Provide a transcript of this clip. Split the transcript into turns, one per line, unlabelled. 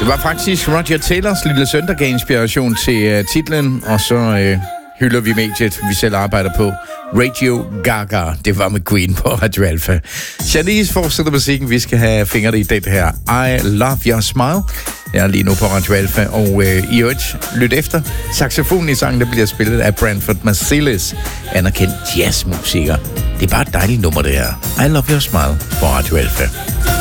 Det var faktisk Roger Taylors lille søn, der gav inspiration til titlen, og så hylder vi mediet, vi selv arbejder på. Radio Gaga, det var med Queen på Radio Alpha. Shanice fortsætter musikken, vi skal have fingrene i den her I Love Your Smile. Jeg er lige nu på Radio Alpha, og i øvrigt, lyt efter. Saxofonen i sangen, der bliver spillet af Branford Marsalis, anerkendt jazzmusiker. Det er bare et dejligt nummer, det her. I Love Your Smile på Radio Alpha.